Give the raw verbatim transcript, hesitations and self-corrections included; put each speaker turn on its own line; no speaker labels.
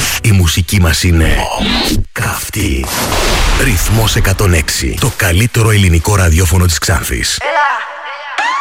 Η μουσική μας είναι καυτή. Ρυθμός εκατόν έξι. Το καλύτερο ελληνικό ραδιόφωνο της Ξάνθης.
Έλα!